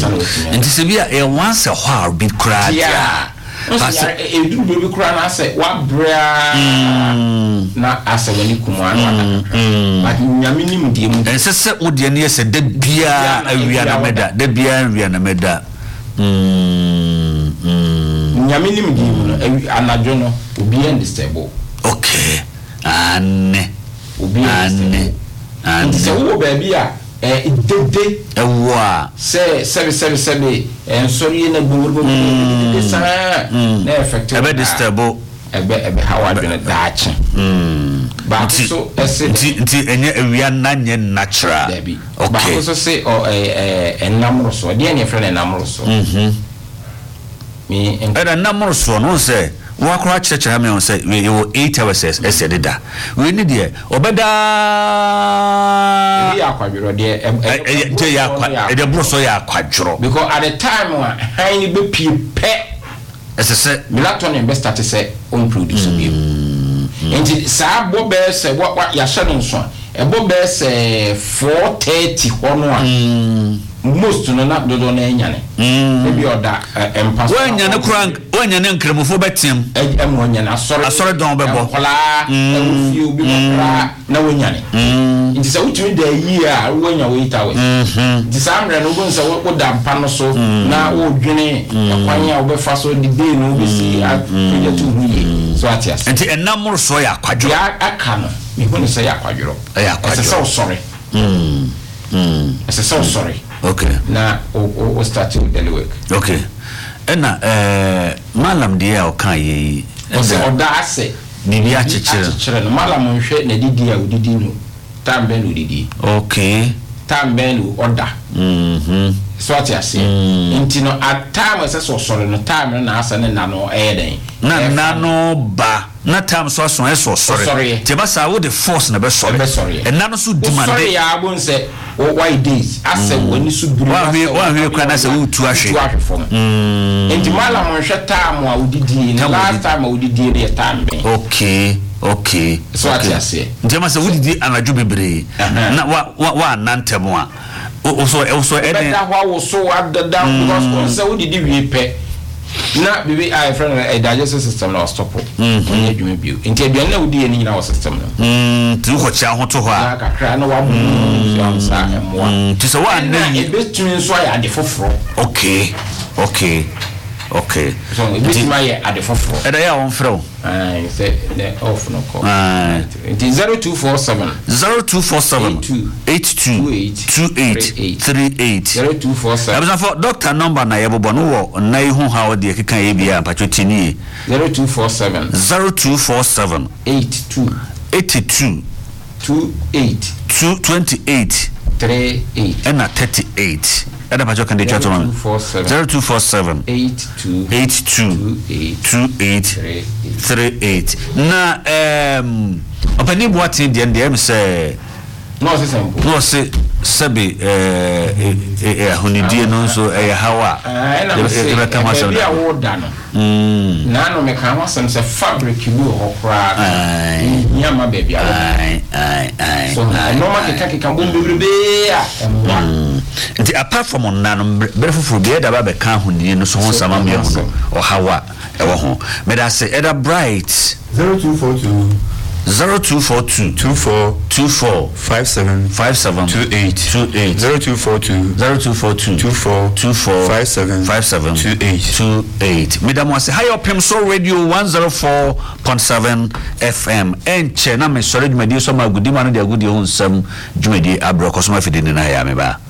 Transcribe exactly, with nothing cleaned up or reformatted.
nti se bia e once a while be cry yeah asa e du be cry na say wa bra na asa wani kuma na but nyame nim die mu ensese wode ne yese da bia awia na meda da bia awia na meda mm nyame nim die mu no anajo no obi understandable okay ane obi ane ane se wo ba bia eh dede ewa se sebe sebe sebe en sori na gbogbo de sa na effect ebe disturbo ebe ebe hawa dwene daache mm ba so ese nti enye awia na nye natural okay ba so se o eh enamro so de ne frɛ na enamro so mhm mi en enamro so no se wa kra chechera me on say we you eight hours said da we need there obeda we akwadworo de e ya kwa e de broso ya akwadworo because at the time wa han ni be pie pe esese melatonin be start say on produce bi enti sa bo be se wa ya hye no nso e bo be se four thirty hono a most no na dodo na enyane e bi oda empaso wa nyane kran wa nyane nkremofo betem e mo nyane asore asore don bebo kola e wo fi obi kra na wo nyane nti se wutumi da yi a wo nya wo ita we nti sa amre no gon se wo da mpa no so na wo dwene ekwan a wo be fa so di day no be si a ye tu huye so atias nti enamro so ya kwadwo ya aka no me hu ne se ya kwadwo ya kwadwo se so sorry mm mm se so sorry okay na o o starting daily work okay ena eh malam dia o kan yi o se oda ase bibi a chechire chechire no malam nhwe na didi a odidi no tambe no didi okay tambe no oda mhm so ati ase nti no at time se so sore no time na asa ne na no eh den na na no ba na time so so so sore te ba sa wo the force na be sore e na no so demand sorry ya abun se why days ase woni so duru wa we wa we kwa na se wo tu ahwe tu ahwe fom nti mala mo hwe time a odidi na last time a odidi e time okay okay so ati ase nti ma se wo didi anadwo bebre na wa wa nantemo a also also any that wa wo so adada because on say we did we pe na bibi I friend a digestive system na stop on adwuma bio nti aduan na wodi ani nyina wo system na mm tu ho chia ho to ho a kakra na wa mu am sa emwa tu so wa na e betumi so ya de foforo okay okay okay so e betumi ya ade foforo e da ya won frɛ ah say the off no call ah nti zero two four seven zero two four seven eight two two eight three eight zero two four seven abza for doctor number na yebobo no wo na ihu ha wo de keka ye bia patwetini zero two four seven zero two four seven eight two eight two two eight two eight three eight and thirty-eight Eda pacho kan de chato man zero two four seven eight two two eight three eight na em opani boati de de em se no se sempo no se sabe eh eh honidie no so eh hawa e be kama so bia wo da no mm na no me kan wasem se fabric bi ho kra nyama be bia ai ai ai so no ma ke ka kan bom bebrebe a emwa nti apart from onano berefufuru bi eda ba be kan honidie no so ho sama me ho o hawa e wo ho me da se eda bright zero two four two zero two four two two four two four five seven five seven two eight two eight zero two four two zero two four two two four two four five seven five seven two eight two eight. Madam was hi up him so radio one zero four point seven F M and che na me sorry me di so ma gudi ma no dia gudi on sam jumedi abro kosoma fidi na ya me ba